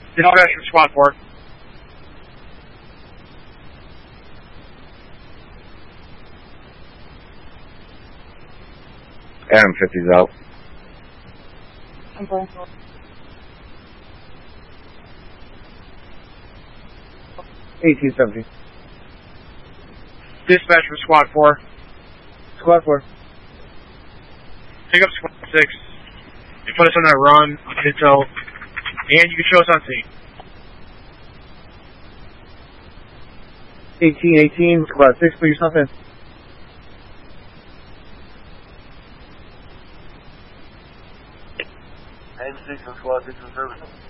Dispatch from Squad 4. Adam 50's out. Okay. 1870. Dispatch from Squad 4. Squad 4. Pick up Squad 6. You put us on that run on intel, and you can show us on scene. 1818, Squad 6, put yourself in. And 6 and Squad 6 in service.